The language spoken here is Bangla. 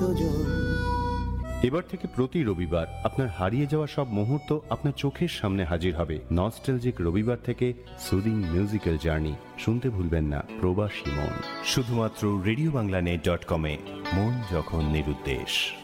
কতজন। এবার থেকে প্রতি রবিবার আপনার হারিয়ে যাওয়া সব মুহূর্ত আপনার চোখের সামনে হাজির হবে। নস্টালজিক রবিবার থেকে সুদিং মিউজিক্যাল জার্নি শুনতে ভুলবেন না প্রবাসী মন, শুধুমাত্র রেডিওবাংলানেট.কম-এ। মন যখন নিরুদ্দেশ।